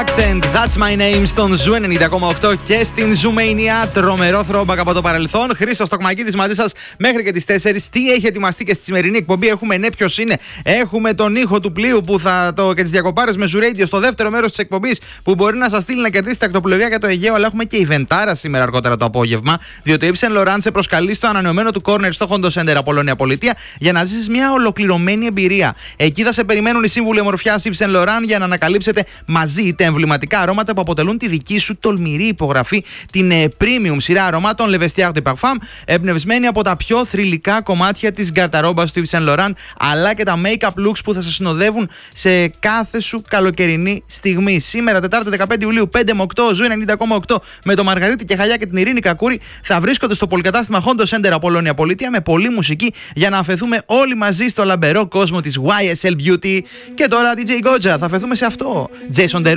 And That's My Name στον Ζου 90,8 και στην Zoomania. Τρομερό throwback από το παρελθόν. Χρήστος Τοκμακίδης μαζί σας μέχρι και τις 4. Τι έχει ετοιμαστεί και στη σημερινή εκπομπή? Έχουμε ναι, ποιος είναι. Έχουμε τον ήχο του πλοίου που και τις διακοπάρες με Zoo Radio στο δεύτερο μέρος της εκπομπής που μπορεί να σας στείλει να κερδίσετε ακτοπλοεία για το Αιγαίο. Αλλά έχουμε και ιβεντάρα σήμερα αργότερα το απόγευμα. Διότι η Yves Saint Laurent σε προσκαλεί στο ανανεωμένο του Corner στο Hondo Center Απολώνια Πολιτεία για να ζήσεις μια ολοκληρωμένη εμπειρία. Εκεί θα σε περιμένουν οι σύμβουλοι ομορφιάς Yves Saint Laurent για να ανακαλύψετε μαζί τα εμβληματικά αρώματα που αποτελούν τη δική σου τολμηρή υπογραφή, την premium σειρά αρωμάτων Le Vestiaire de Parfum, εμπνευσμένη από τα πιο θρυλικά κομμάτια της γκαρταρόμπας του Yves Saint Laurent, αλλά και τα make-up looks που θα σας συνοδεύουν σε κάθε σου καλοκαιρινή στιγμή. Σήμερα, Τετάρτη 15 Ιουλίου, 5 με 8, Ζου 90,8 με το Μαργαρίτη και Χαλιά και την Ειρήνη Κακούρη θα βρίσκονται στο πολυκατάστημα Hondo Center Απολώνια Πολιτεία με πολλή μουσική για να αφαιθούμε όλοι μαζί στο λαμπερό κόσμο της YSL Beauty. Και τώρα DJ Goja, θα αφαιθούμε σε αυτό. Jason Derulo.